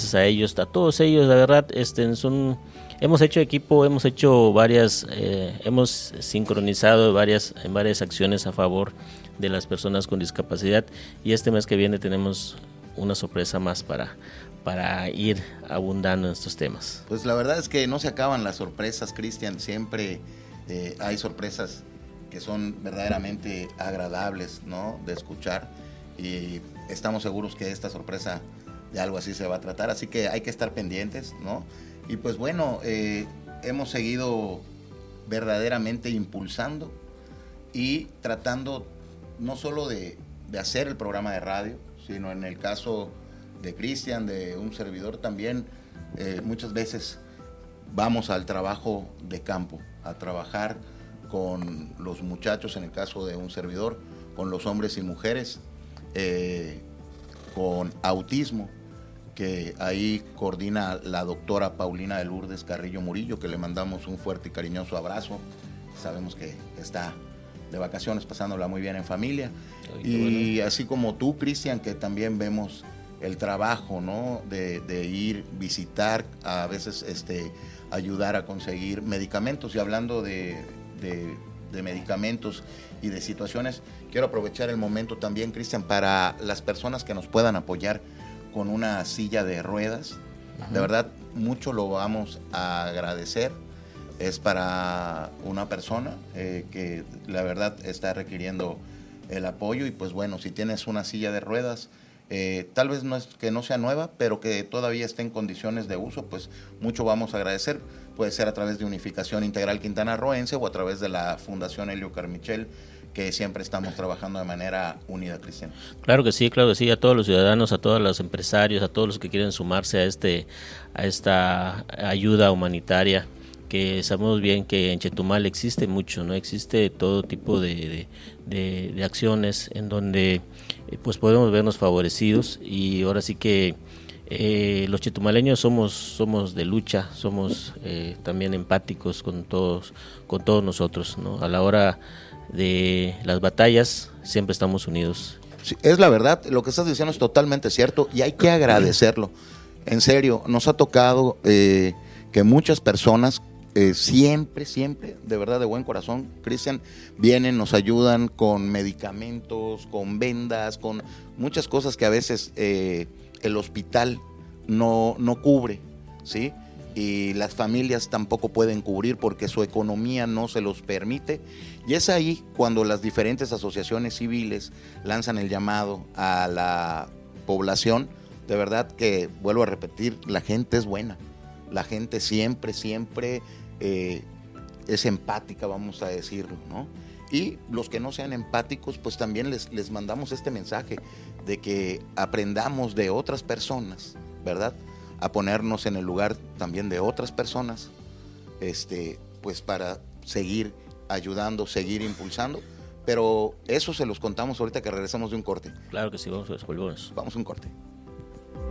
gracias a ellos, a todos ellos, la verdad, hemos hecho equipo, hemos hecho hemos sincronizado en varias acciones a favor de las personas con discapacidad, y este mes que viene tenemos una sorpresa más para ir abundando en estos temas. Pues la verdad es que no se acaban las sorpresas, Cristian, siempre hay sorpresas que son verdaderamente agradables, ¿no?, de escuchar, y estamos seguros que esta sorpresa de algo así se va a tratar, así que hay que estar pendientes, ¿no? Y pues bueno, hemos seguido verdaderamente impulsando y tratando no solo de hacer el programa de radio, sino en el caso de Cristian, de un servidor también, muchas veces vamos al trabajo de campo, a trabajar con los muchachos, en el caso de un servidor, con los hombres y mujeres con autismo, que ahí coordina la doctora Paulina de Lourdes Carrillo Murillo, que le mandamos un fuerte y cariñoso abrazo. Sabemos que está de vacaciones, pasándola muy bien en familia. Y bueno, así como tú, Cristian, que también vemos el trabajo, ¿no?, de ir, visitar, a veces ayudar a conseguir medicamentos. Y hablando de medicamentos y de situaciones, quiero aprovechar el momento también, Cristian, para las personas que nos puedan apoyar con una silla de ruedas. Uh-huh. De verdad, mucho lo vamos a agradecer. Es para una persona que la verdad está requiriendo el apoyo, y pues bueno, si tienes una silla de ruedas, tal vez no es que no sea nueva, pero que todavía esté en condiciones de uso, pues mucho vamos a agradecer. Puede ser a través de Unificación Integral Quintana Rooense o a través de la Fundación Helio Carmichael, que siempre estamos trabajando de manera unida, Cristian. Claro que sí, a todos los ciudadanos, a todos los empresarios, a todos los que quieren sumarse a esta ayuda humanitaria, que sabemos bien que en Chetumal existe mucho, ¿no? Existe todo tipo de acciones en donde pues podemos vernos favorecidos, y ahora sí que los chetumaleños somos de lucha, somos también empáticos con todos nosotros, ¿no? A la hora de las batallas siempre estamos unidos. Sí, es la verdad, lo que estás diciendo es totalmente cierto, y hay que agradecerlo. En serio, nos ha tocado que muchas personas siempre, de verdad, de buen corazón, Cristian, vienen, nos ayudan con medicamentos, con vendas, con muchas cosas que a veces el hospital no cubre, ¿sí? Y las familias tampoco pueden cubrir porque su economía no se los permite. Y es ahí cuando las diferentes asociaciones civiles lanzan el llamado a la población. De verdad que, vuelvo a repetir, la gente es buena. La gente siempre es empática, vamos a decirlo, ¿no? Y los que no sean empáticos, pues también les mandamos este mensaje de que aprendamos de otras personas, ¿verdad?, a ponernos en el lugar también de otras personas, pues para seguir ayudando, seguir impulsando. Pero eso se los contamos ahorita que regresamos de un corte. Claro que sí, volvemos. Vamos a un corte.